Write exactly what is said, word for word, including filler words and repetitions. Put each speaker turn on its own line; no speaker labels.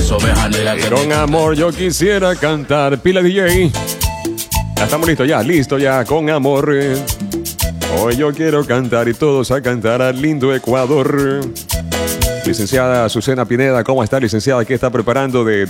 Las ovejas negras que
Con amor yo quisiera cantar. Pila D J. Ya estamos listos, ya, listo ya, con amor. Hoy yo quiero cantar y todos a cantar al lindo Ecuador. Licenciada Azucena Pineda, ¿cómo está, licenciada? ¿Qué está preparando de...